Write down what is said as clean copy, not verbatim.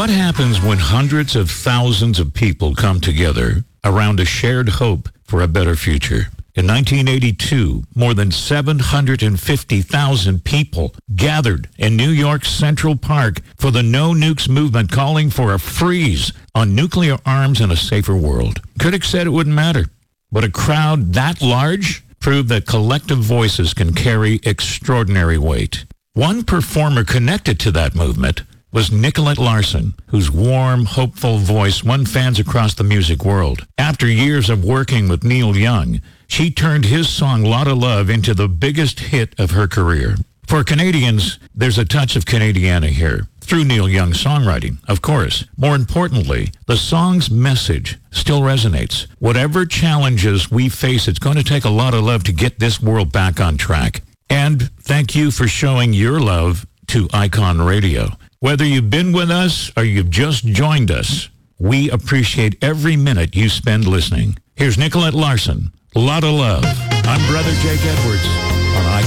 What happens when hundreds of thousands of people come together around a shared hope for a better future? In 1982, more than 750,000 people gathered in New York's Central Park for the No Nukes movement, calling for a freeze on nuclear arms and a safer world. Critics said it wouldn't matter, but a crowd that large proved that collective voices can carry extraordinary weight. One performer connected to that movement was Nicolette Larson, whose warm, hopeful voice won fans across the music world. After years of working with Neil Young, she turned his song Lotta Love into the biggest hit of her career. For Canadians, there's a touch of Canadiana here, through Neil Young's songwriting, of course. More importantly, the song's message still resonates. Whatever challenges we face, it's going to take a lot of love to get this world back on track. And thank you for showing your love to Icon Radio. Whether you've been with us or you've just joined us, we appreciate every minute you spend listening. Here's Nicolette Larson, Lotta Love. I'm Brother Jake Edwards on Icon.